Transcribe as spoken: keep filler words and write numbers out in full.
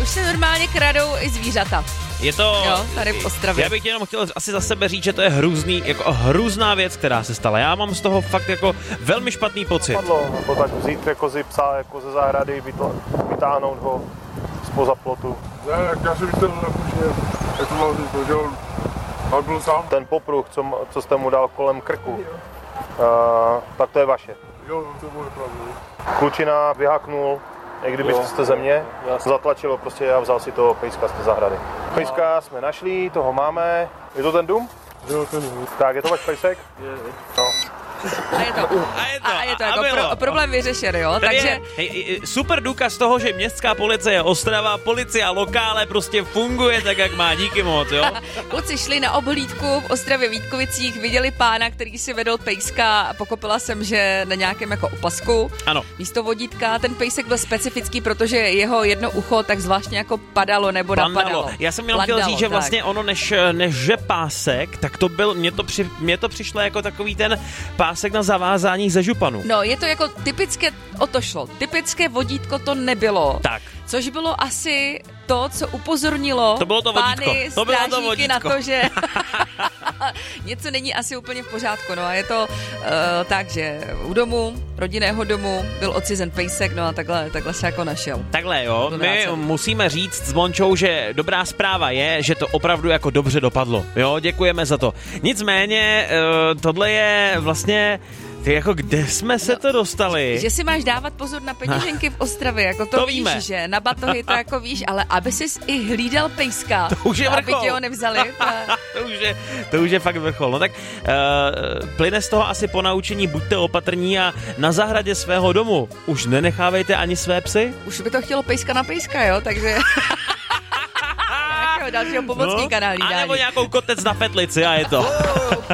už se normálně kradou i zvířata. Je to... Jo, tady v Ostravě. Já bych jenom chtěl asi za sebe říct, že to je hrůzný, jako hrůzná věc, která se stala. Já mám z toho fakt jako velmi špatný pocit. Padlo, nebo tak vzít jako zi psa jako ze zahrady, vytla, vytáhnout ho spoza plotu. Ne, jak já si myslel, že je to hlavně to, že on, on byl sám. Ten popruh, co, co jste mu dal kolem krku, uh, tak to je vaše. Jo, to je moje pravda. Klučina vyhaknul, i kdyby z té země, zatlačilo prostě a vzal si toho pejska z té zahrady. Pejska jsme našli, toho máme. Je to ten dům? Jo, ten dům. Tak, je to váš pejsek? Je. No. A je to, A je to, a je to a jako bylo. pro, problém vyřešen, jo? Tady Takže... je, hej, super důkaz toho, že městská policie Ostrava, policie a lokále prostě funguje tak, jak má, díky moc, jo? Kluci šli na obhlídku v Ostravě Vítkovicích, viděli pána, který si vedl pejska a pochopila jsem, že na nějakém jako opasku. Ano. Místo vodítka, ten pejsek byl specifický, protože jeho jedno ucho tak zvláštně jako padalo nebo Pandalo. napadalo. Já jsem jenom chtěl Landalo, říct, že tak. vlastně ono, než, než že pásek, tak to byl, mně to, při, mně to přišlo jako takový ten pásek na zavázání ze županu. No, je to jako typické, o to šlo. Typické vodítko to nebylo. Tak. Což bylo asi to, co upozornilo To bylo to vodítko. pány To bylo to strážníky vodítko. na to, že něco není asi úplně v pořádku. No a je to uh, tak, že u domu, rodinného domu, byl odcizen pejsek, no a takhle, takhle se jako našel. Takhle jo, Byl my vrácen. musíme říct s Mončou, že dobrá zpráva je, že to opravdu jako dobře dopadlo. Jo, děkujeme za to. Nicméně, uh, tohle je vlastně... Ty jako kde jsme se to dostali? Že si máš dávat pozor na peněženky v Ostravě, jako to, To víš, víme. že na batohy to jako víš, ale aby jsi i hlídal pejska, To už je aby vrchol. tě ho nevzali. To... to, už je, to už je fakt vrchol. No tak uh, plyne z toho asi ponaučení, buďte opatrní a na zahradě svého domu už nenechávejte ani své psy. Už by to chtělo pejska na pejska, jo, takže... Nějakého dalšího pomocníka na hlídání. A nebo nějakou kotec na petlici a je to.